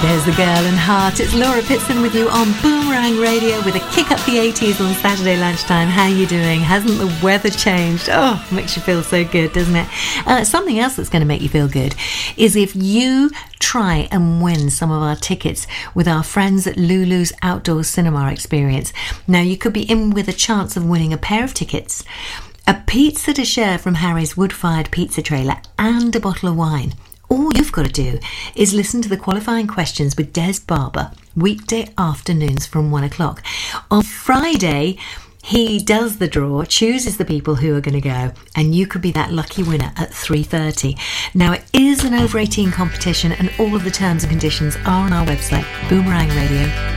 There's the girl and heart. It's Laura Pitson with you on Boomerang Radio with a kick up the 80s on Saturday lunchtime. How you doing? Hasn't the weather changed? Oh, makes you feel so good, doesn't it? Something else that's going to make you feel good is if you try and win some of our tickets with our friends at Lulu's Outdoor Cinema Experience. Now, you could be in with a chance of winning a pair of tickets, a pizza to share from Harry's wood-fired pizza trailer, and a bottle of wine. All you've got to do is listen to the qualifying questions with Des Barber, weekday afternoons from 1 o'clock. On Friday, he does the draw, chooses the people who are going to go, and you could be that lucky winner at 3:30. Now, it is an over-18 competition, and all of the terms and conditions are on our website, Boomerang Radio.